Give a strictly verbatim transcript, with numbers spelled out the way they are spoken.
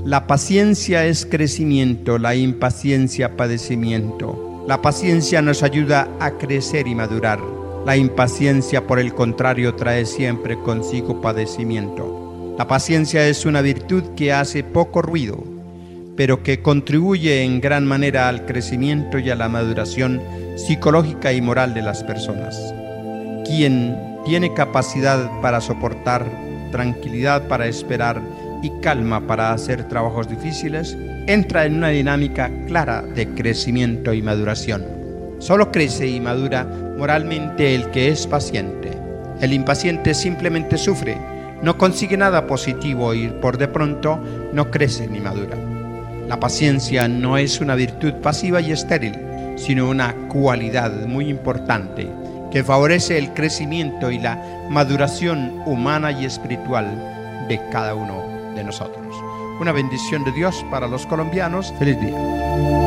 La paciencia es crecimiento, la impaciencia padecimiento. La paciencia nos ayuda a crecer y madurar. La impaciencia, por el contrario, trae siempre consigo padecimiento. La paciencia es una virtud que hace poco ruido, pero que contribuye en gran manera al crecimiento y a la maduración psicológica y moral de las personas. Quien tiene capacidad para soportar, tranquilidad para esperar y calma para hacer trabajos difíciles, entra en una dinámica clara de crecimiento y maduración. Solo crece y madura moralmente el que es paciente. El impaciente simplemente sufre, no consigue nada positivo y por de pronto no crece ni madura. La paciencia no es una virtud pasiva y estéril, sino una cualidad muy importante que favorece el crecimiento y la maduración humana y espiritual de cada uno de nosotros. Una bendición de Dios para los colombianos. Feliz día.